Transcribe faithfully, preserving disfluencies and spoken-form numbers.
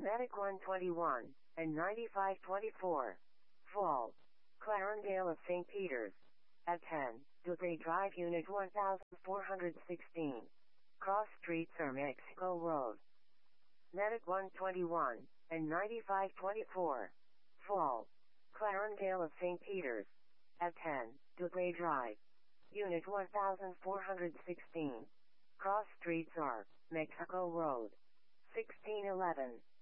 Medic one twenty-one and ninety-five twenty-four. Fall. Clarendale of Saint Peter's. At ten, Dupre Drive Unit one thousand four hundred sixteen. Cross Streets or Mexico Road. Medic one twenty-one and ninety-five twenty-four. Fall. Clarendale of Saint Peter's. At ten, Dupre Drive. Unit one thousand four hundred sixteen. Cross Streets or Mexico Road. sixteen eleven.